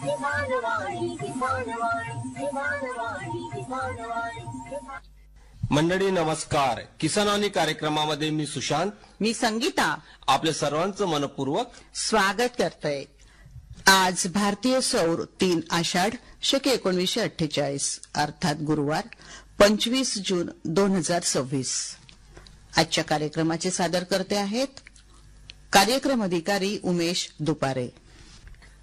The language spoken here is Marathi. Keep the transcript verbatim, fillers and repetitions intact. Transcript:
किसानवाणी किसानवाणी किसानवाणी किसानवाणी मंडळी नमस्कार. किसानवाणी कार्यक्रमामध्ये मी सुशांत, मी संगीता आपल्या सर्वांचं मनपूर्वक स्वागत करतोय. आज भारतीय सौर तीन आषाढ शके एकोणीसशे अठ्ठेचाळीस अर्थात गुरुवार पंचवीस जून दोन हजार सव्वीस. आजच्या कार्यक्रमाचे सादर करते आहेत कार्यक्रम अधिकारी उमेश दुपारे.